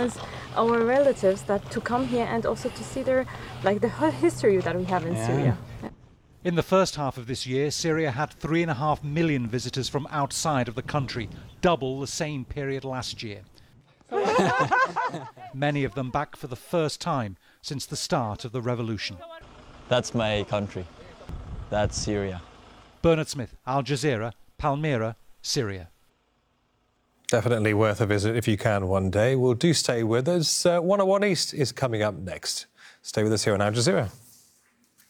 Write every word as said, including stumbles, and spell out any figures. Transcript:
influence our relatives that to come here and also to see their, like the whole history that we have in yeah. Syria. In the first half of this year, Syria had three and a half million visitors from outside of the country, double the same period last year. Many of them back for the first time since the start of the revolution. That's my country. That's Syria. Bernard Smith, Al Jazeera, Palmyra, Syria. Definitely worth a visit if you can one day. Well, do stay with us. Uh, one oh one East is coming up next. Stay with us here on Al Jazeera.